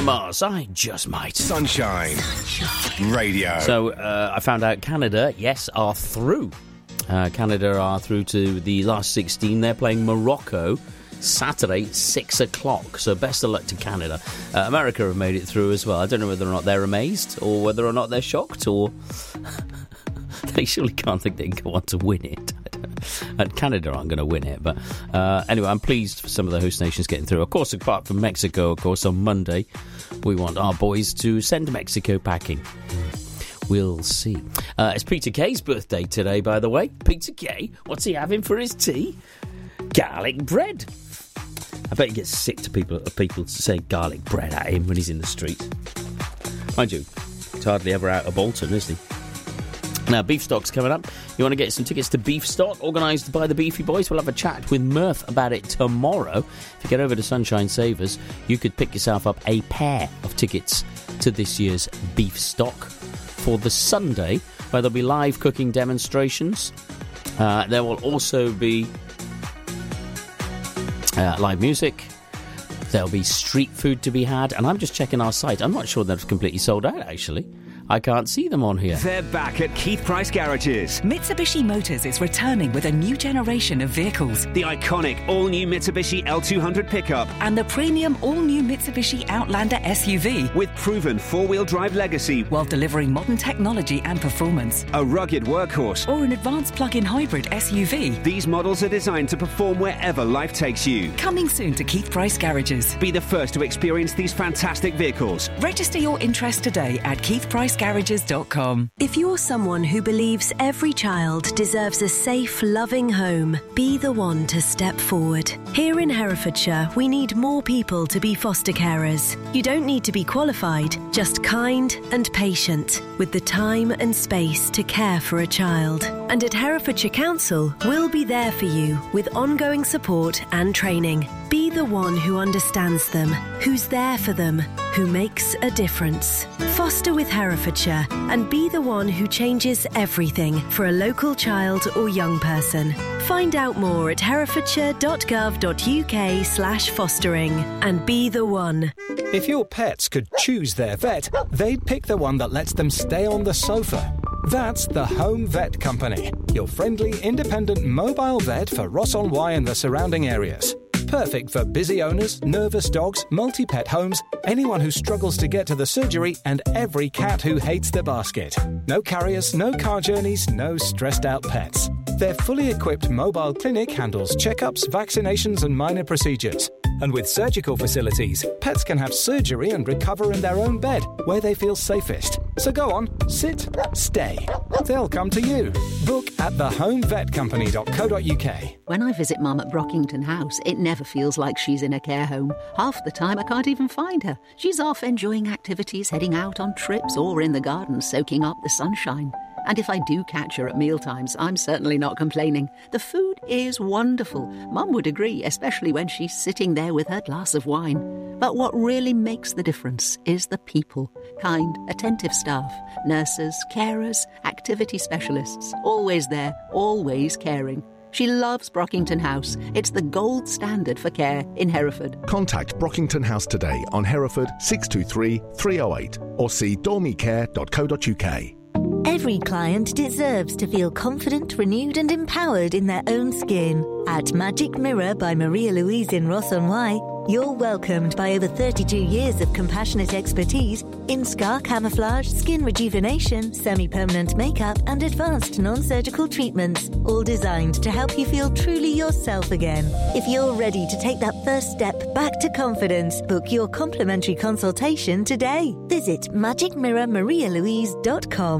Mars. I just might. Sunshine Radio. So I found out Canada, yes, are through. Canada are through to the last 16. They're playing Morocco Saturday, 6 o'clock. So best of luck to Canada. America have made it through as well. I don't know whether or not they're amazed or whether or not they're shocked, or they surely can't think they can go on to win it. And Canada aren't going to win it. But anyway, I'm pleased for some of the host nations getting through. Of course, apart from Mexico, of course, on Monday, we want our boys to send Mexico packing. We'll see. It's Peter Kay's birthday today, by the way. Peter Kay, what's he having for his tea? Garlic bread. I bet he gets sick to people say garlic bread at him when he's in the street. Mind you, he's hardly ever out of Bolton, is he? Now, Beef Stock's coming up. You want to get some tickets to Beef Stock, organised by the Beefy Boys? We'll have a chat with Murph about it tomorrow. If you get over to Sunshine Savers, you could pick yourself up a pair of tickets to this year's Beef Stock for the Sunday, where there'll be live cooking demonstrations. There will also be live music. There'll be street food to be had. And I'm just checking our site. I'm not sure they've completely sold out, actually. I can't see them on here. They're back at Keith Price Garages. Mitsubishi Motors is returning with a new generation of vehicles. The iconic all-new Mitsubishi L200 pickup. And the premium all-new Mitsubishi Outlander SUV. With proven four-wheel drive legacy. While delivering modern technology and performance. A rugged workhorse. Or an advanced plug-in hybrid SUV. These models are designed to perform wherever life takes you. Coming soon to Keith Price Garages. Be the first to experience these fantastic vehicles. Register your interest today at keithpricegarages.com. If you're someone who believes every child deserves a safe, loving home, be the one to step forward. Here in Herefordshire, we need more people to be foster carers. You don't need to be qualified, just kind and patient, with the time and space to care for a child. And at Herefordshire Council, we'll be there for you with ongoing support and training. Be the one who understands them, who's there for them, who makes a difference. Foster with Herefordshire and be the one who changes everything for a local child or young person. Find out more at herefordshire.gov.uk/fostering and be the one. If your pets could choose their vet, they'd pick the one that lets them stay on the sofa. That's the Home Vet Company, your friendly, independent mobile vet for Ross-on-Wye and the surrounding areas. Perfect for busy owners, nervous dogs, multi-pet homes, anyone who struggles to get to the surgery, and every cat who hates the basket. No carriers, no car journeys, no stressed-out pets. Their fully equipped mobile clinic handles checkups, vaccinations and minor procedures. And with surgical facilities, pets can have surgery and recover in their own bed, where they feel safest. So go on, sit, stay. They'll come to you. Book at thehomevetcompany.co.uk. When I visit Mum at Brockington House, it never feels like she's in a care home. Half the time I can't even find her. She's off enjoying activities, heading out on trips, or in the garden soaking up the sunshine. And if I do catch her at mealtimes, I'm certainly not complaining. The food is wonderful. Mum would agree, especially when she's sitting there with her glass of wine. But what really makes the difference is the people. Kind, attentive staff, nurses, carers, activity specialists. Always there, always caring. She loves Brockington House. It's the gold standard for care in Hereford. Contact Brockington House today on Hereford 623 308 or see dormicare.co.uk. Every client deserves to feel confident, renewed and empowered in their own skin. At Magic Mirror by Maria Louise in Ross-on-Wye, you're welcomed by over 32 years of compassionate expertise in scar camouflage, skin rejuvenation, semi-permanent makeup and advanced non-surgical treatments, all designed to help you feel truly yourself again. If you're ready to take that first step back to confidence, book your complimentary consultation today. Visit magicmirrormarialouise.com.